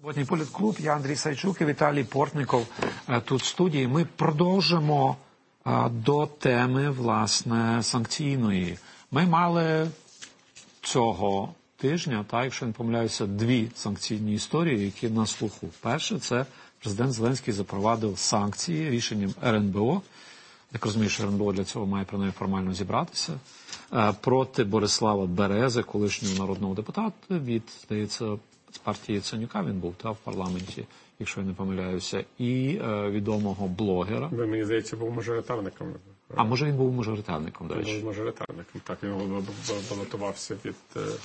Водний політклуб, я Андрій Сайчук і Віталій Портников тут в студії. Ми продовжимо до теми, власне, санкційної. Ми мали цього тижня, якщо не помиляюся, дві санкційні історії, які на слуху. Перше, це президент Зеленський запровадив санкції рішенням РНБО. Як розумію, що РНБО для цього має принаймні формально зібратися. Проти Борислава Берези, колишнього народного депутата від, здається, з партії Яценюка він був в парламенті, якщо я не помиляюся, і відомого блогера. Ви, мені здається, був мажоритарником. А може він був мажоритарником, до речі? Він був мажоритарником, так, він балотувався від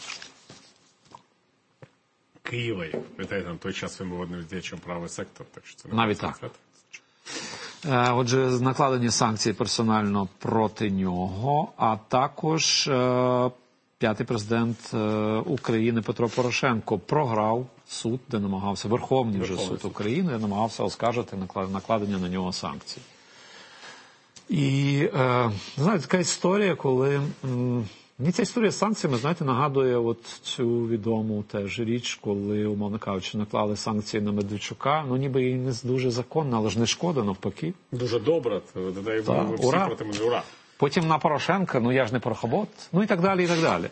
Києва. На той час він був одним з діячів правий сектор. Так що це навіть так. Отже, накладені санкції персонально проти нього, а також п'ятий президент України Петро Порошенко програв суд, де намагався, Верховний суд України, де намагався оскаржити накладення на нього санкцій. І, знаєте, така історія, коли... Мені ця історія з санкціями, знаєте, нагадує от цю відому теж річ, коли, умовно кажучи, наклали санкції на Медведчука. Ну, ніби і не дуже законно, але ж не шкода, навпаки. Дуже добре. Ура. Ура. Потім на Порошенка, ну я ж не порохобот, ну і так далі, і так далі.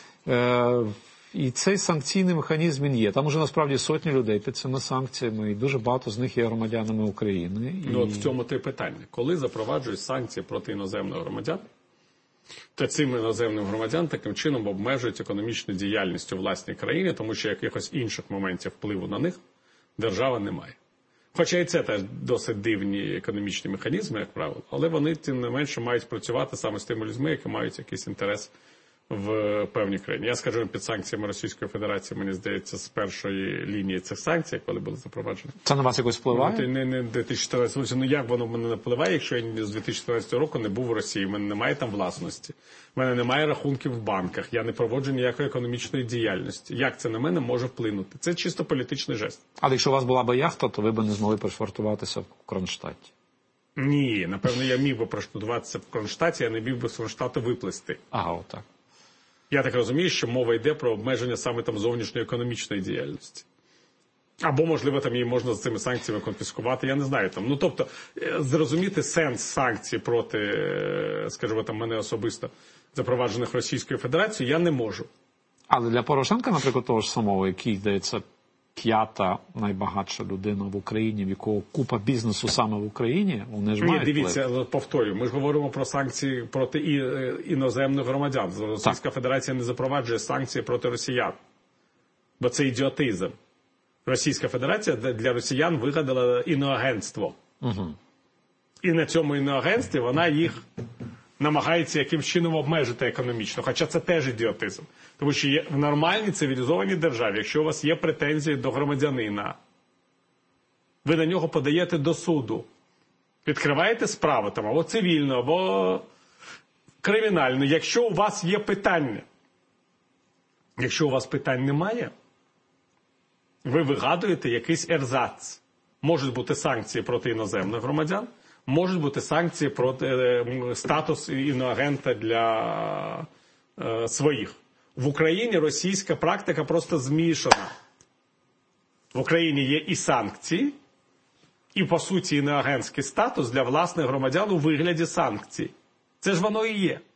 І цей санкційний механізм він є. Там уже насправді сотні людей під цими санкціями, і дуже багато з них є громадянами України. Ну, от в цьому те питання. Коли запроваджують санкції проти іноземних громадян, то цим іноземним громадян таким чином обмежують економічну діяльність у власній країні, тому що якихось інших моментів впливу на них держава не має. Хоча і це теж досить дивні економічні механізми, як правило, але вони тим не менше мають працювати саме з тими людьми, які мають якийсь інтерес в певній країні. Я скажу, під санкціями Російської Федерації, мені здається, з першої лінії цих санкцій, коли були запроваджені. Це на вас якось впливає? Не 2014 році. Ну як воно в мене не впливає, якщо я з 2014 року не був в Росії, в мене немає там власності, в мене немає рахунків в банках, я не проводжу ніякої економічної діяльності. Як це на мене може вплинути? Це чисто політичний жест. Але якщо у вас була б яхта, то ви б не змогли пришвартуватися в Кронштадті. Ні, напевно, я міг би пришвартуватися в Кронштадті, я не міг би з Кронштадту виплисти. Ага, отак. Я так розумію, що мова йде про обмеження саме там зовнішньої економічної діяльності. Або, можливо, там її можна з цими санкціями конфіскувати, я не знаю. Там. Ну, тобто, зрозуміти сенс санкцій проти, скажімо, там, мене особисто запроваджених Російською Федерацією, я не можу. Але для Порошенка, наприклад, того ж самого, який, здається, п'ята найбагатша людина в Україні, в якого купа бізнесу саме в Україні, вони ж мають дивіться, повторюю, ми ж говоримо про санкції проти іноземних громадян. Російська Федерація не запроваджує санкції проти росіян, бо це ідіотизм. Російська Федерація для росіян вигадала іноагентство. Угу. І на цьому іноагентстві вона їх намагається якимсь чином обмежити економічно, хоча це теж ідіотизм. Тому що в нормальній цивілізованій державі, якщо у вас є претензії до громадянина, ви на нього подаєте до суду, відкриваєте справу там, або цивільну, або кримінальну, якщо у вас є питання. Якщо у вас питань немає, ви вигадуєте якийсь ерзац. Можуть бути санкції проти іноземних громадян, можуть бути санкції проти статусу іноагента для своїх. В Україні російська практика просто змішана. В Україні є і санкції, і, по суті, іноагентський статус для власних громадян у вигляді санкцій. Це ж воно і є.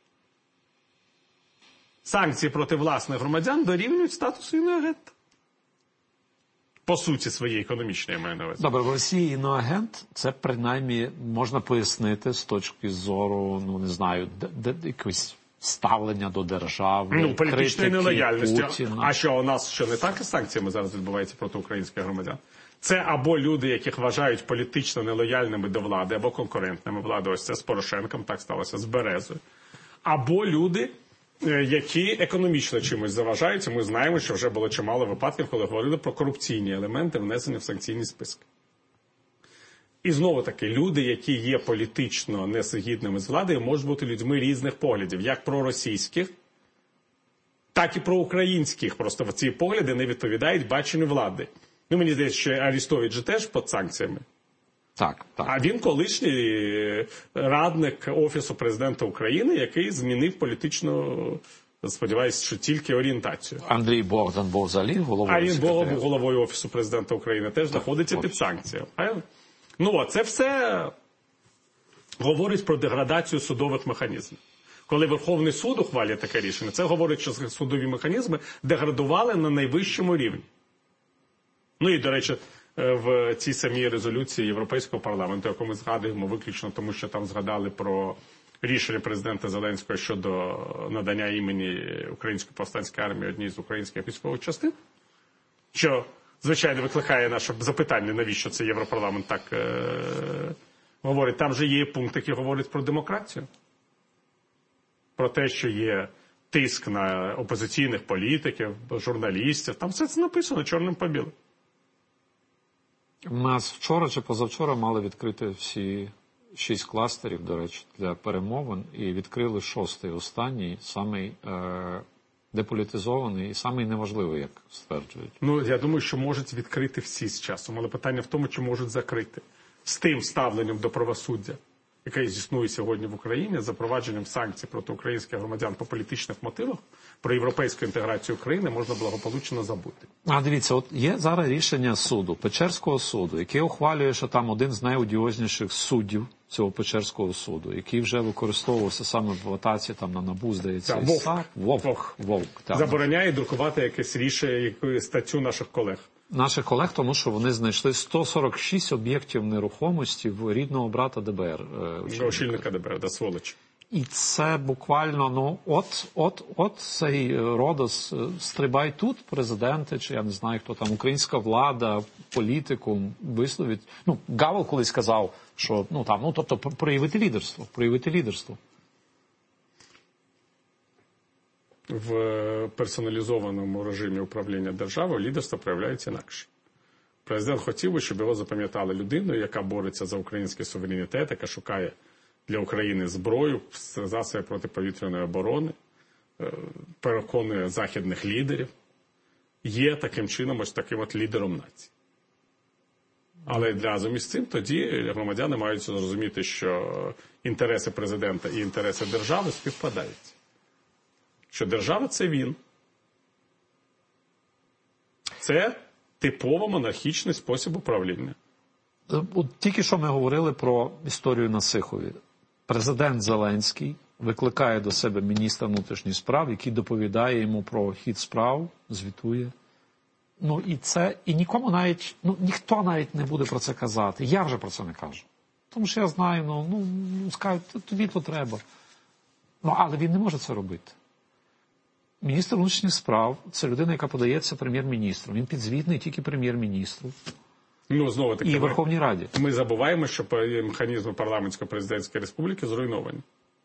Санкції проти власних громадян дорівнюють статусу іноагента. По суті своєї економічної, я маю на увазі. Добре, в Росії іноагент, це принаймні можна пояснити з точки зору, ну не знаю, якось ставлення до держави, ну, політичної нелояльності. Путіна. А що, у нас що не так із санкціями зараз відбувається проти українських громадян? Це або люди, яких вважають політично нелояльними до влади, або конкурентними влади. Ось це з Порошенком так сталося, з Березою. Або люди, які економічно чимось заважаються. Ми знаємо, що вже було чимало випадків, коли говорили про корупційні елементи, внесені в санкційні списки. І знову-таки, люди, які є політично несигідними з владою, можуть бути людьми різних поглядів, як проросійських, так і проукраїнських. Просто ці погляди не відповідають баченню влади. Ну, мені здається, що Арестович же теж під санкціями. Так. А він колишній радник Офісу президента України, який змінив політичну сподіваюся, що тільки орієнтацію. Андрій Богдан був взагалі головою. А він секретаря. був головою Офісу президента України, теж знаходиться під санкціями. Ну, це все говорить про деградацію судових механізмів. Коли Верховний суд ухвалює таке рішення, це говорить, що судові механізми деградували на найвищому рівні. Ну і, до речі, в цій самій резолюції Європейського парламенту, яку ми згадуємо виключно тому, що там згадали про рішення президента Зеленського щодо надання імені Української повстанської армії одній з українських військових частин, що, звичайно, викликає наше запитання, навіщо це Європарламент так говорить. Там же є пункт, який говорить про демократію. Про те, що є тиск на опозиційних політиків, журналістів. Там все це написано чорним по білому. У нас вчора чи позавчора мали відкрити всі 6 кластерів, до речі, для перемовин. І відкрили 6-й, останній, самий деполітизований і самий неважливий, як стверджують. Ну, я думаю, що можуть відкрити всі з часом. Але питання в тому, чи можуть закрити. З тим ставленням до правосуддя, яке існує сьогодні в Україні, запровадженням санкцій проти українських громадян по політичних мотивах, про європейську інтеграцію України можна благополучно забути. А дивіться, от є зараз рішення суду, Печерського суду, який ухвалює, що там один з найодіозніших суддів цього Печерського суду, який вже використовувався саме в атаці там на НАБУ, здається, Вовк. Забороняє друкувати якесь рішення, якусь статтю наших колег, тому що вони знайшли 146 об'єктів нерухомості в рідного брата ДБР. Очільника ДБР, да, сволоч. І це буквально, от цей Родос, стрибай тут, президенти, чи я не знаю, хто там, українська влада, політикум, висловить. Гавел колись сказав, що, тобто, проявити лідерство. В персоналізованому режимі управління державою лідерство проявляється інакше. Президент хотів би, щоб його запам'ятали людиною, яка бореться за український суверенітет, яка шукає для України зброю, засоби протиповітряної оборони, переконує західних лідерів, є таким чином ось таким от лідером нації. Але разом із цим тоді громадяни мають зрозуміти, що інтереси президента і інтереси держави співпадають. Що держава – це він. Це типово монархічний спосіб управління. От тільки що ми говорили про історію на Сихові. Президент Зеленський викликає до себе міністра внутрішніх справ, який доповідає йому про хід справ, звітує. І нікому навіть, ніхто навіть не буде про це казати. Я вже про це не кажу. Тому що я знаю, скажуть, тобі то треба. Але він не може це робити. Міністр внутрішніх справ – це людина, яка подається прем'єр-міністру. Він підзвітний тільки прем'єр-міністру. Знову таки, і Верховній Раді. Ми забуваємо, що механізми парламентсько-президентської республіки зруйновані.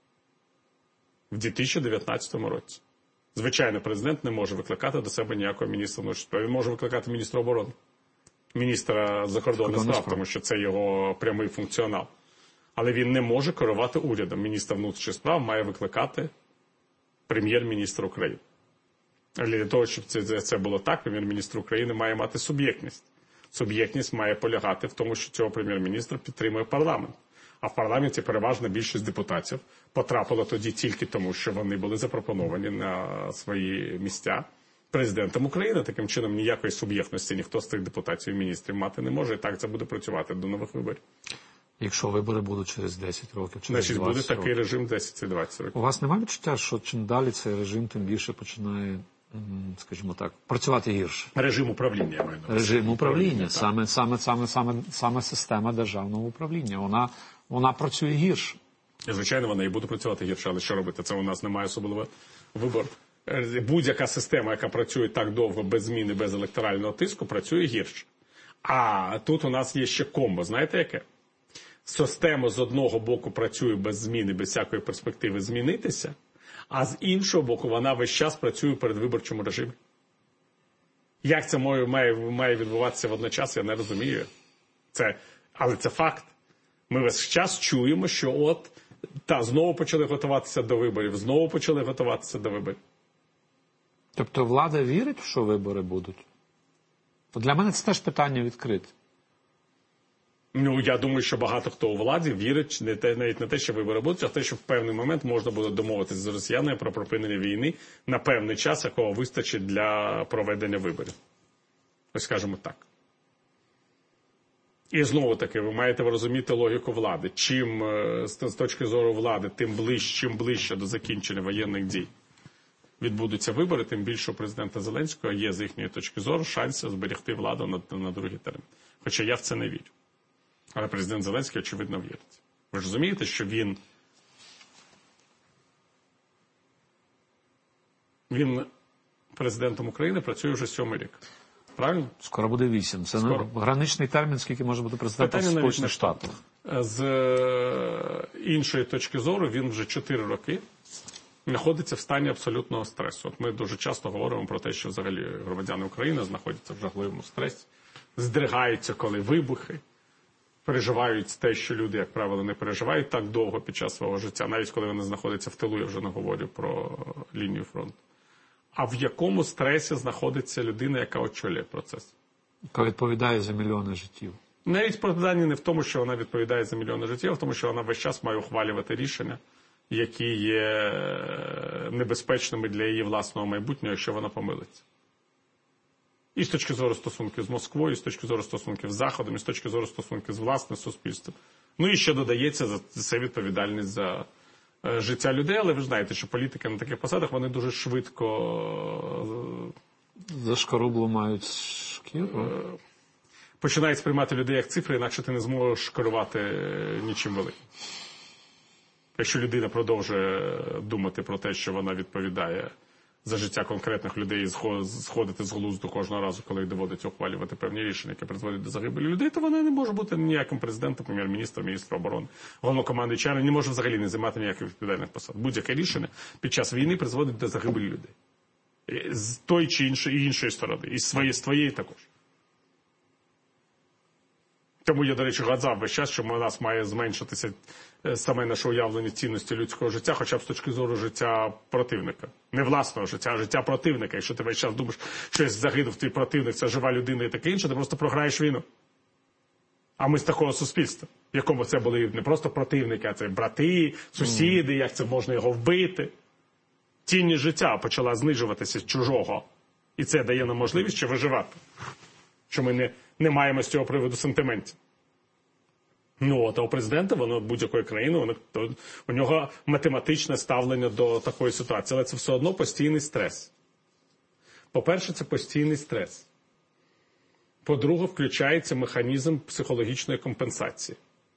В 2019 році. Звичайно, президент не може викликати до себе ніякого міністра внутрішніх справ. Він може викликати міністра оборони, міністра закордонних справ, тому що це його прямий функціонал. Але він не може керувати урядом. Міністр внутрішніх справ має викликати прем'єр-міністр України. Для того, щоб це було так, прем'єр-міністр України має мати суб'єктність. Суб'єктність має полягати в тому, що цього прем'єр-міністра підтримує парламент. А в парламенті переважна більшість депутатів потрапила тоді тільки тому, що вони були запропоновані на свої місця президентом України. Таким чином, ніякої суб'єктності ніхто з цих депутатів і міністрів мати не може. І так це буде працювати до нових виборів. Якщо вибори будуть через 10 років, через 20 років. Значить, буде такий режим 10-20 років. У вас немає відчуття, що чим далі цей режим, тим більше починає, скажімо так, працювати гірше? Режим управління, я маю на увазі. Режим управління. Саме система державного управління. Вона працює гірше. Звичайно, вона і буде працювати гірше, але що робити? Це у нас немає особливо вибору. Будь-яка система, яка працює так довго, без зміни, без електорального тиску, працює гірше. А тут у нас є ще комбо. Знаєте яке? Система з одного боку працює без зміни, без всякої перспективи змінитися, а з іншого боку вона весь час працює у передвиборчому режимі. Як це має відбуватися водночас, я не розумію. Але це факт. Ми весь час чуємо, що знову почали готуватися до виборів, Тобто влада вірить, що вибори будуть? То для мене це теж питання відкрите. Ну, я думаю, що багато хто у владі вірить навіть не те, що вибори будуть, а те, що в певний момент можна буде домовитися з росіянами про припинення війни на певний час, якого вистачить для проведення виборів. Ось скажімо так. І знову-таки, ви маєте розуміти логіку влади. Чим, з точки зору влади, чим ближче до закінчення воєнних дій відбудуться вибори, тим більше у президента Зеленського є, з їхньої точки зору, шансів зберегти владу на другий термін. Хоча я в це не вірю. Але президент Зеленський, очевидно, вірить. Ви ж розумієте, що він президентом України працює вже 7-й рік. Правильно? Скоро буде 8. Це граничний термін, скільки може бути президентом Сполучених Штатів. З іншої точки зору, він вже 4 роки знаходиться в стані абсолютного стресу. От ми дуже часто говоримо про те, що взагалі громадяни України знаходяться в жахливому стресі, здригаються, коли вибухи, переживають те, що люди, як правило, не переживають так довго під час свого життя, навіть коли вони знаходяться в тилу, я вже не говорю про лінію фронту. А в якому стресі знаходиться людина, яка очолює процес? Яка відповідає за мільйони життів. Навіть питання не в тому, що вона відповідає за мільйони життів, а в тому, що вона весь час має ухвалювати рішення, які є небезпечними для її власного майбутнього, якщо вона помилиться. І з точки зору стосунків з Москвою, і з точки зору стосунків з Заходом, і з точки зору стосунків з власним суспільством. Ну і ще додається за це відповідальність за життя людей, але ви знаєте, що політики на таких посадах, вони дуже швидко зашкарублу мають шкіру. Починають сприймати людей як цифри, інакше ти не зможеш керувати нічим великим. Якщо людина продовжує думати про те, що вона відповідає за життя конкретних людей і сходити з глузду кожного разу, коли їх доводиться ухвалювати певні рішення, які призводять до загибелі людей, то вона не може бути ніяким президентом, прем'єр-міністром, міністром оборони, головнокомандуючим, не може взагалі не займати ніяких відповідальних посад. Будь-яке рішення під час війни призводить до загибелі людей. З тої чи іншої сторони. І з твоєї також. Тому я, до речі, гадав весь час, що у нас має зменшитися саме наше уявлення цінності людського життя, хоча б з точки зору життя противника. Не власного життя, а життя противника. Якщо ти весь час думаєш, що загинув твій противник, це жива людина і таке інше, ти просто програєш війну. А ми з такого суспільства, в якому це були не просто противники, а це брати, сусіди, як це можна його вбити. Цінність життя почала знижуватися з чужого. І це дає нам можливість ще виживати. Що ми не маємо з цього приводу сентиментів. Ну, от, а у президента, будь-якої країни, у нього математичне ставлення до такої ситуації. Але це все одно постійний стрес. По-перше, це постійний стрес. По-друге, включається механізм психологічної компенсації.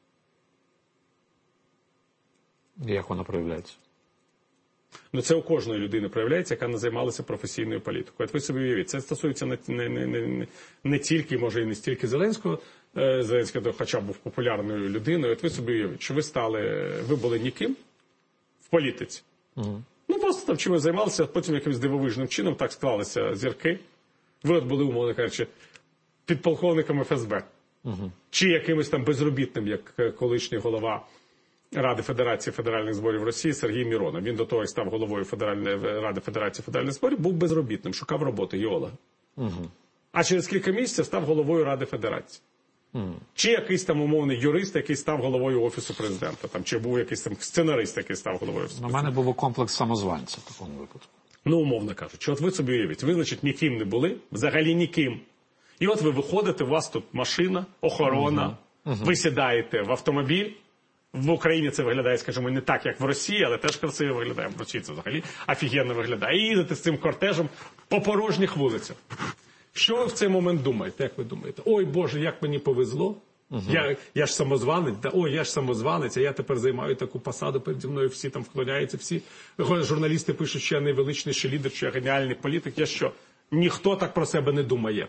Як вона проявляється? Ну, це у кожної людини проявляється, яка не займалася професійною політикою. От ви собі уявіть, це стосується не тільки, може і не стільки Зеленського, Зеленський хоча б був популярною людиною. От ви собі уявіть, що ви були ніким в політиці. Угу. Ну, просто там чимось займалися, а потім якимось дивовижним чином так склалися зірки. Ви от були, умовно кажучи, підполковником ФСБ. Угу. Чи якимось там безробітним, як колишній голова Ради Федерації федеральних зборів Росії Сергій Міронов. Він до того, як став головою Ради Федерації федеральних зборів, був безробітним, шукав роботи, геолога. Угу. А через кілька місяців став головою Ради Федерації. Угу. Чи якийсь там умовний юрист, який став головою Офісу Президента, там, чи був якийсь там сценарист, який став головою Офісу Президента. У мене був комплекс самозванця в такому випадку. Ну, умовно кажучи, от ви собі уявіть, ви, значить, ніким не були, взагалі ніким. І от ви виходите, у вас тут машина, охорона, ви сідаєте в автомобіль. В Україні це виглядає, скажімо, не так, як в Росії, але теж красиво виглядає. В Росії це взагалі офігенно виглядає. І їдете з цим кортежем по порожніх вулицях. Що ви в цей момент думаєте? Як ви думаєте? Ой, Боже, як мені повезло. Я ж самозванець, ой, я ж самозванець, а я тепер займаю таку посаду, переді мною всі там вклоняються, всі журналісти пишуть, що я найвеличніший лідер, що я геніальний політик. Я що? Ніхто так про себе не думає.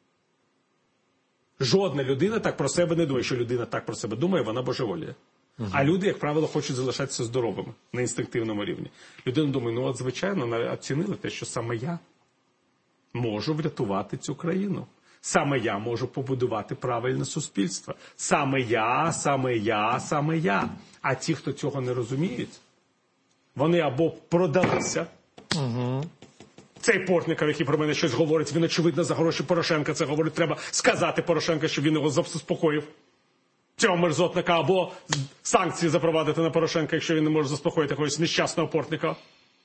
Жодна людина так про себе не думає. Що людина так про себе думає, вона божеволіє. А люди, як правило, хочуть залишатися здоровими на інстинктивному рівні. Людина думає, ну от звичайно, оцінили те, що саме я можу врятувати цю країну. Саме я можу побудувати правильне суспільство. Саме я. А ті, хто цього не розуміють, вони або продалися. Цей Портніков, який про мене щось говорить, він, очевидно, за гроші Порошенка це говорить. Треба сказати Порошенка, щоб він його заспокоїв. цього мерзотника, або санкції запровадити на Порошенка, якщо він не може заспокоїти якогось нещасного портника.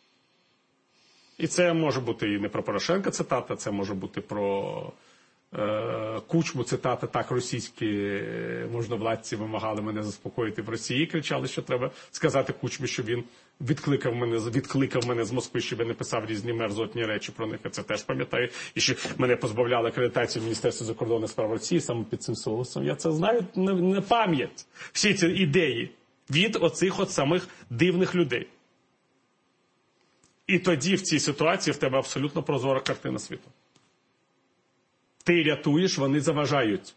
І це може бути і не про Порошенка цитата, це може бути про Кучму цитата. Так, російські можновладці вимагали мене заспокоїти в Росії, кричали, що треба сказати Кучмі, що він відкликав мене з Москви, щоб я не писав різні мерзотні речі про них, я це теж пам'ятаю. І що мене позбавляли акредитації в Міністерстві закордонних справ Росії саме під цим соусом. Я це знаю на пам'ять. Всі ці ідеї від оцих от самих дивних людей. І тоді в цій ситуації в тебе абсолютно прозора картина світу. Ти рятуєш, вони заважають.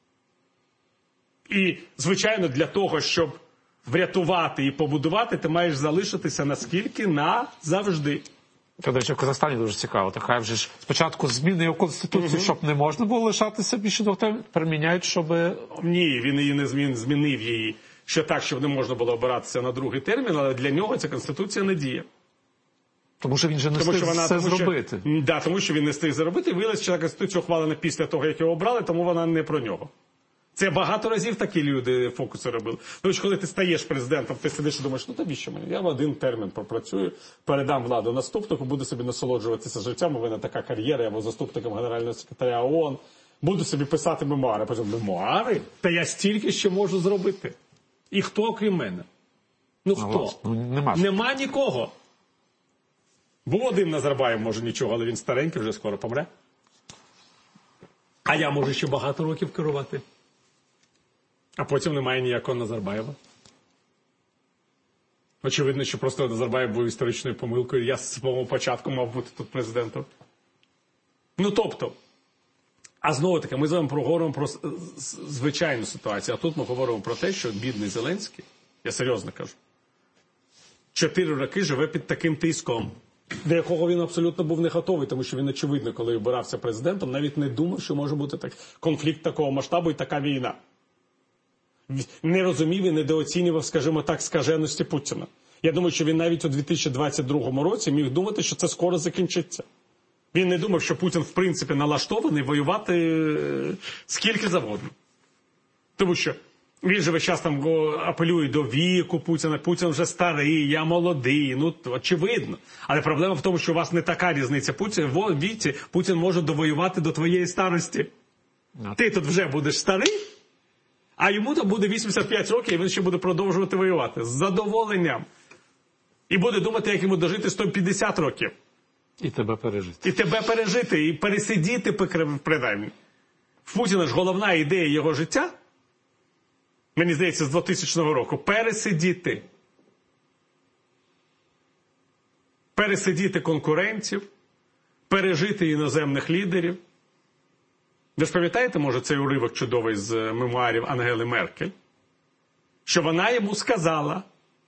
І, звичайно, для того, щоб врятувати і побудувати, ти маєш залишитися наскільки? Назавжди. До речі, в Казахстані дуже цікаво. Така вже ж спочатку змінив Конституцію, щоб не можна було лишатися більше 2 років, переміняють, щоб... Ні, він її не змінив її, що так, щоб не можна було обиратися на другий термін, але для нього ця Конституція не діє. Тому що він же не встиг це зробити. Так, тому що він не встиг зробити. І виявилося, що Конституція ухвалена після того, як його обрали, тому вона не про нього. Це багато разів такі люди фокуси робили. Тому що коли ти стаєш президентом, ти сидиш і думаєш, ну тобі що мені? Я в 1 термін пропрацюю, передам владу наступнику, буду собі насолоджуватися життям, у мене така кар'єра, я був заступником генерального секретаря ООН, буду собі писати мемуари. Потім, мемуари? Та я стільки ще можу зробити. І хто, окрім мене? Ну хто? Нема нікого. Був один Назарбаєв, може нічого, але він старенький, вже скоро помре. А я можу ще багато років керувати. А потім немає ніякого Назарбаєва. Очевидно, що просто Назарбаєв був історичною помилкою. Я з самого початку мав бути тут президентом. Ну, тобто, а знову-таки, ми з вами проговоримо про звичайну ситуацію. А тут ми говоримо про те, що бідний Зеленський, я серйозно кажу, 4 роки живе під таким тиском, до якого він абсолютно був не готовий, тому що він, очевидно, коли обирався президентом, навіть не думав, що може бути конфлікт такого масштабу і така війна. Не розумів і недооцінював, скажімо так, скаженості Путіна. Я думаю, що він навіть у 2022 році міг думати, що це скоро закінчиться. Він не думав, що Путін, в принципі, налаштований воювати скільки завгодно. Тому що він же весь час там апелює до віку Путіна. Путін вже старий, я молодий. Ну, очевидно. Але проблема в тому, що у вас не така різниця. В віці Путін може довоювати до твоєї старості. Ти тут вже будеш старий, а йому там буде 85 років, і він ще буде продовжувати воювати. З задоволенням. І буде думати, як йому дожити 150 років. І тебе пережити. І тебе пережити, і пересидіти, принаймні. В Путіна ж головна ідея його життя, мені здається, з 2000 року, пересидіти. Пересидіти конкурентів, пережити іноземних лідерів. Ви ж пам'ятаєте, може, цей уривок чудовий з мемуарів Ангели Меркель? Що вона йому сказала: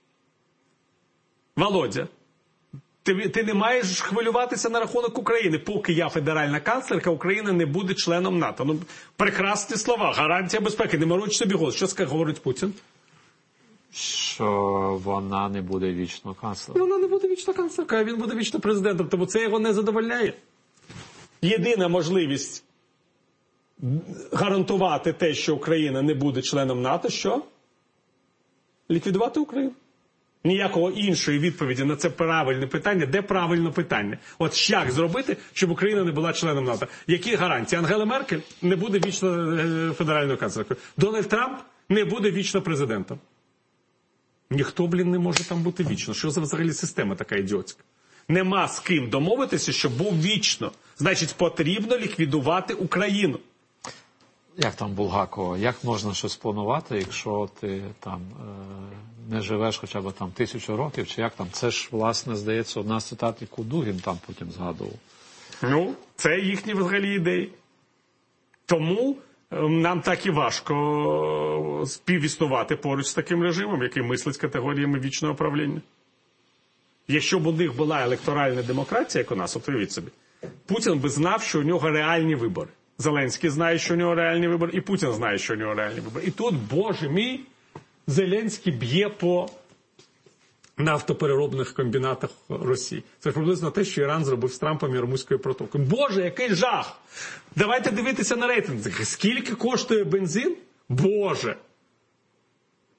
Володя, ти не маєш хвилюватися на рахунок України. Поки я федеральна канцлерка, Україна не буде членом НАТО. Ну, прекрасні слова, гарантія безпеки, не мороч собі голос. Що говорить Путін? Що вона не буде вічно канцлером. Вона не буде вічно канцлеркою, а він буде вічно президентом, тому це його не задовольняє. Єдина можливість гарантувати те, що Україна не буде членом НАТО, що? Ліквідувати Україну. Ніякого іншої відповіді на це правильне питання. Де правильне питання? От як зробити, щоб Україна не була членом НАТО? Які гарантії? Ангела Меркель не буде вічно федеральною канцлеркою. Дональд Трамп не буде вічно президентом. Ніхто, не може там бути вічно. Що за взагалі система така ідіотська? Нема з ким домовитися, щоб був вічно. Значить, потрібно ліквідувати Україну. Як там Булгакова, як можна щось планувати, якщо ти там не живеш хоча б там 1000 років, чи як там? Це ж, власне, здається, одна з цитат, яку Дугін там потім згадував. Ну, це їхні взагалі ідеї. Тому нам так і важко співіснувати поруч з таким режимом, який мислить категоріями вічного правління. Якщо б у них була електоральна демократія, як у нас, от уявіть собі, Путін би знав, що у нього реальні вибори. Зеленський знає, що у нього реальні вибори, і Путін знає, що у нього реальні вибори. І тут, боже мій, Зеленський б'є по нафтопереробних комбінатах Росії. Це приблизно те, що Іран зробив з Трампом і Ормузькою протокою. Боже, який жах! Давайте дивитися на рейтинг. Скільки коштує бензин? Боже!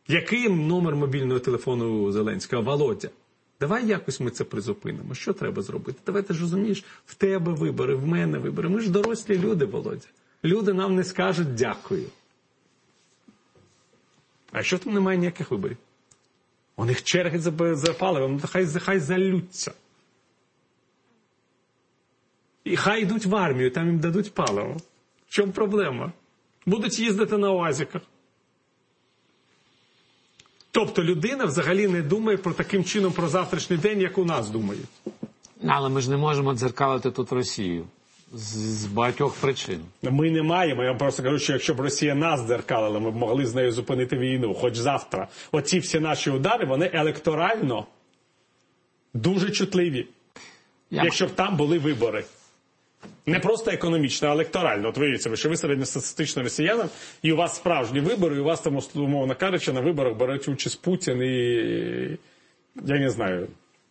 Який номер мобільного телефону у Зеленського? Володя. Давай якось ми це призупинимо. Що треба зробити? Давай, ти ж розумієш, в тебе вибори, в мене вибори. Ми ж дорослі люди, Володя. Люди нам не скажуть дякую. А якщо там немає ніяких виборів? У них черги за паливом, хай залються. І хай йдуть в армію, там їм дадуть паливо. В чому проблема? Будуть їздити на УАЗиках. Тобто людина взагалі не думає про таким чином про завтрашній день, як у нас думають. Але ми ж не можемо дзеркалити тут Росію. З багатьох причин. Ми не маємо. Я вам просто кажу, що якщо б Росія нас дзеркалила, ми б могли з нею зупинити війну, хоч завтра. Оці всі наші удари, вони електорально дуже чутливі. Якщо б там були вибори. Не просто економічно, а електорально. От виявиться, що ви середньостатистичний росіянин, і у вас справжні вибори, і у вас там, умовно кажучи, на виборах беруть участь Путін і... я не знаю.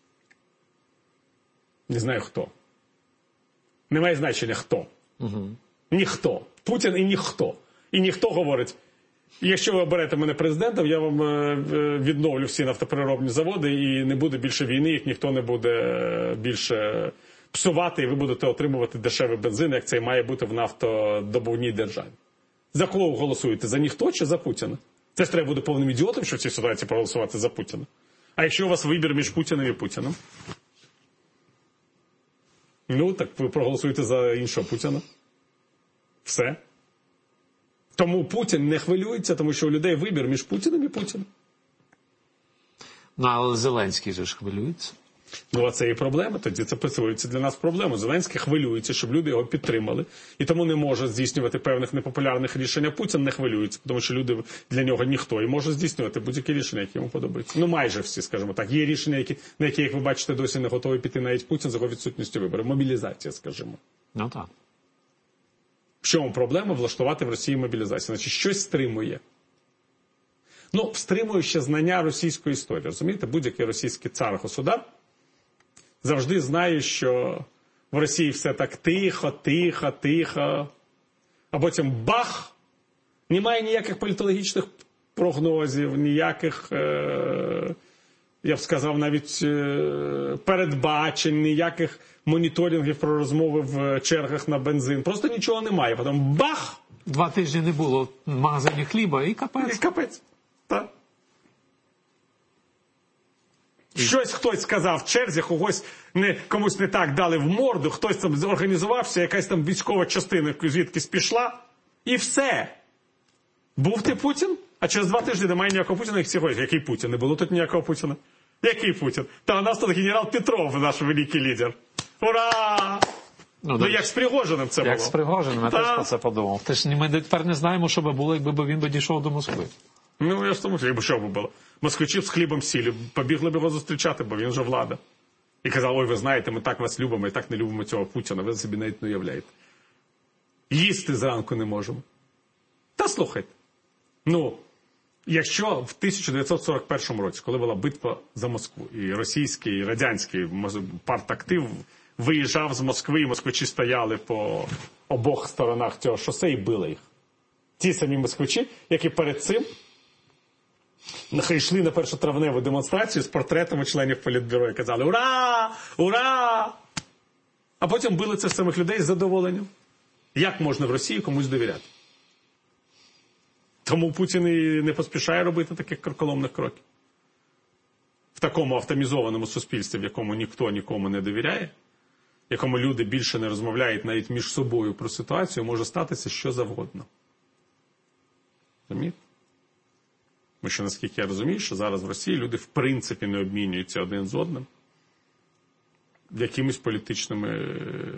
Не знаю хто. Немає значення хто. Угу. Ніхто. Путін і ніхто. І ніхто говорить, якщо ви оберете мене президентом, я вам відновлю всі нафтопереробні заводи і не буде більше війни, їх ніхто не буде більше псувати, і ви будете отримувати дешевий бензин, як це і має бути в нафтодобувній державі. За кого ви голосуєте? За ніхто чи за Путіна? Це ж треба буде повним ідіотом, щоб в цій ситуації проголосувати за Путіна. А якщо у вас вибір між Путіним і Путіним? Ну, так ви проголосуєте за іншого Путіна. Все. Тому Путін не хвилюється, тому що у людей вибір між Путіним і Путіним. Ну, але Зеленський же ж хвилюється. Ну, а це і проблема. Тоді це працюється для нас проблема. Зеленський хвилюється, щоб люди його підтримали. І тому не може здійснювати певних непопулярних рішень. А Путін не хвилюється, тому що люди для нього ніхто. І може здійснювати будь-які рішення, які йому подобаються. Ну, майже всі, скажімо так. Є рішення, на які, як ви бачите, досі не готові піти навіть Путін за його відсутністю виборів. Мобілізація, скажімо. Ну, так. В чому проблема влаштувати в Росії мобілізацію? Значить, щось стримує. Ну, стримує ще знання російської історії. Розумієте, будь-який російський цар-государ завжди знає, що в Росії все так тихо, тихо, тихо. А потім бах! Немає ніяких політологічних прогнозів, ніяких, я б сказав, навіть передбачень, ніяких моніторингів про розмови в чергах на бензин. Просто нічого немає. Потім бах! 2 тижні не було в магазині хліба і капець. І капець. Так. Щось хтось сказав в черзі, комусь не так дали в морду, хтось там зорганізувався, якась там військова частина звідкись пішла, і все. Був ти Путін? А через 2 тижні немає ніякого Путіна, і всі говорять, який Путін? Не було тут ніякого Путіна. Який Путін? Та у нас тут генерал Петров, наш великий лідер. Ура! Ну як з Пригожиним це було. Як з Пригожиним, я теж про це подумав. Ми тепер не знаємо, що би було, якби він дійшов до Москви. Ну, я ж тому, якби що би було. Москвичів з хлібом сілі побігли б його зустрічати, бо він же влада. І казав, ой, ви знаєте, ми так вас любимо і так не любимо цього Путіна, ви собі навіть не уявляєте. Їсти зранку не можемо. Та слухайте, ну, якщо в 1941 році, коли була битва за Москву, і російський, і радянський партактив виїжджав з Москви, і москвичі стояли по обох сторонах цього шосе і били їх. Ті самі москвичі, які перед цим йшли на 1-травневу демонстрацію з портретами членів Політбюро і казали «Ура! Ура!» А потім били цих самих людей з задоволенням. Як можна в Росії комусь довіряти? Тому Путін і не поспішає робити таких карколомних кроків. В такому автомізованому суспільстві, в якому ніхто нікому не довіряє, в якому люди більше не розмовляють навіть між собою про ситуацію, може статися що завгодно. Розумієте? Тому що, наскільки я розумію, що зараз в Росії люди в принципі не обмінюються один з одним якимись політичними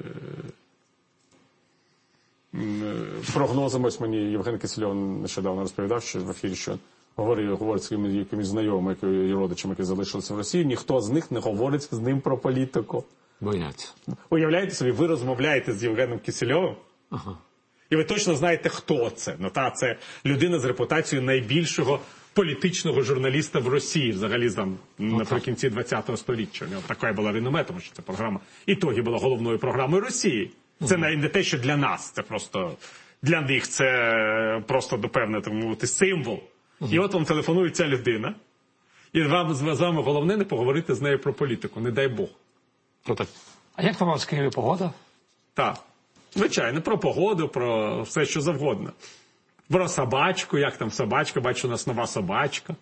прогнозами. Ось мені Євген Кисельов нещодавно розповідав, що в ефірі, що говорить з якимись знайомими і родичами, які залишилися в Росії, ніхто з них не говорить з ним про політику. Бояться. Уявляєте собі, ви розмовляєте з Євгеном Кисельовим, і ви точно знаєте, хто це. Ну, це людина з репутацією найбільшого політичного журналіста в Росії, взагалі, там, наприкінці 20-го сторіччя. Така була реноме, тому що ця програма «Ітоги» була головною програмою Росії. Це не те, що для нас, це просто для них це просто, певне, так мовити, символ. І от вам телефонує ця людина, і з вами головне не поговорити з нею про політику, не дай Бог. А як там у вас в Києві погода? Так, звичайно, про погоду, про все, що завгодно. Про собачку, як там собачка, бачу, у нас нова собачка.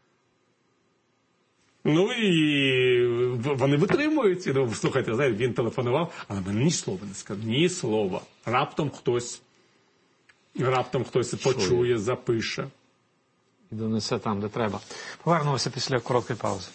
Ну і вони витримують. І, слухайте, знаєте, він телефонував, але мене ні слова не сказав. Ні слова. Раптом хтось почує, запише. І донесе там, де треба. Повернемося після короткої паузи.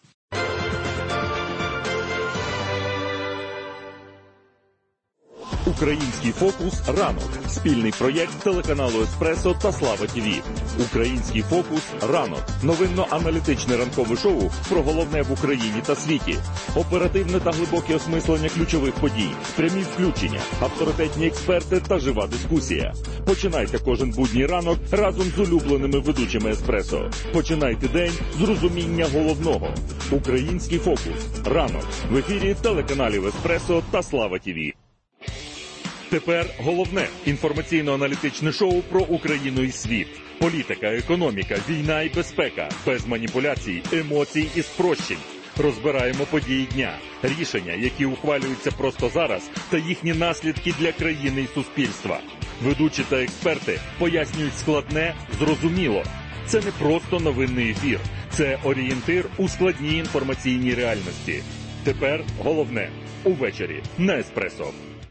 Український фокус «Ранок» – спільний проєкт телеканалу «Еспресо» та «Слава ТВ». Український фокус «Ранок» – новинно-аналітичне ранкове шоу про головне в Україні та світі. Оперативне та глибоке осмислення ключових подій, прямі включення, авторитетні експерти та жива дискусія. Починайте кожен будній ранок разом з улюбленими ведучими «Еспресо». Починайте день з розуміння головного. Український фокус «Ранок» в ефірі телеканалів «Еспресо» та «Слава ТВ». Тепер головне інформаційно-аналітичне шоу про Україну і світ. Політика, економіка, війна і безпека. Без маніпуляцій, емоцій і спрощень. Розбираємо події дня, рішення, які ухвалюються просто зараз, та їхні наслідки для країни і суспільства. Ведучі та експерти пояснюють складне, зрозуміло. Це не просто новинний ефір. Це орієнтир у складній інформаційній реальності. Тепер головне увечері на «Еспресо».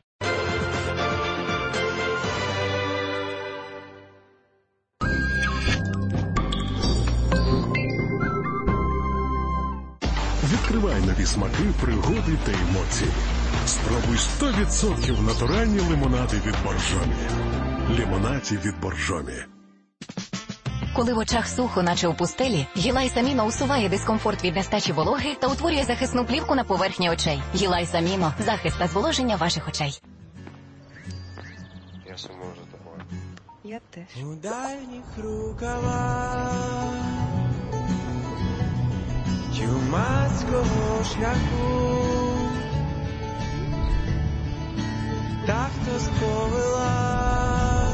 Відкривай нові смаки, пригоди та емоції. Спробуй 100% натуральні лимонади від Боржомі. Лимонаді від Боржомі. Коли в очах сухо, наче у пустелі, Гілайс Аміно усуває дискомфорт від нестачі вологи та утворює захисну плівку на поверхні очей. Гілайс Аміно – захист та зволоження ваших очей. Я сама вже такое. Я теж. У дальніх рукавах чумацького шляху та хто сповела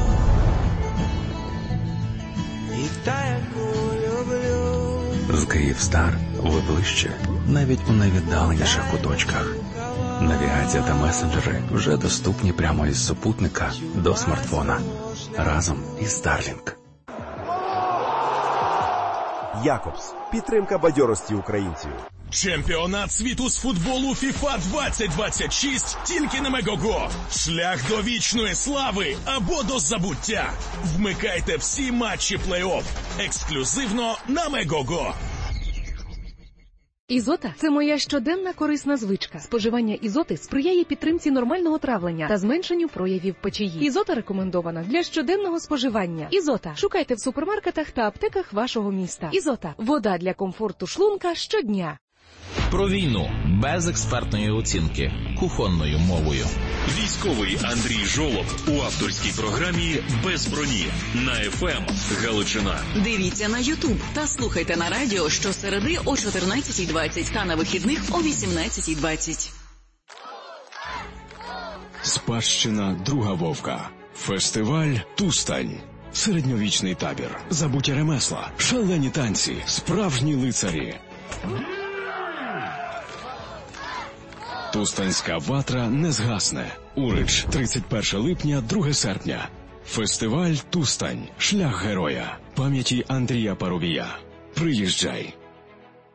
і та, яку люблю. З Київстар ви ближче, навіть у найвіддаленіших куточках. Навігація та месенджери вже доступні прямо із супутника до смартфона. Разом із Starlink. Якобс. Підтримка бадьорості українців. Чемпіонат світу з футболу FIFA 2026 тільки на Мегого. Шлях до вічної слави або до забуття. Вмикайте всі матчі плей-офф. Ексклюзивно на Мегого. Ізота – це моя щоденна корисна звичка. Споживання ізоти сприяє підтримці нормального травлення та зменшенню проявів печії. Ізота рекомендована для щоденного споживання. Ізота. Шукайте в супермаркетах та аптеках вашого міста. Ізота. Вода для комфорту шлунка щодня. Про війну без експертної оцінки, кухонною мовою. Військовий Андрій Жолоб у авторській програмі «Без броні» на ФМ Галичина. Дивіться на Ютуб та слухайте на радіо щосереди о 14:20 та на вихідних о 18:20. Спадщина Друга Вовка. Фестиваль «Тустань». Середньовічний табір. Забуті ремесла. Шалені танці. Справжні лицарі. Тустанська ватра не згасне. Урич, 31 липня, 2 серпня. Фестиваль «Тустань. Шлях героя». Пам'яті Андрія Парубія. Приїжджай.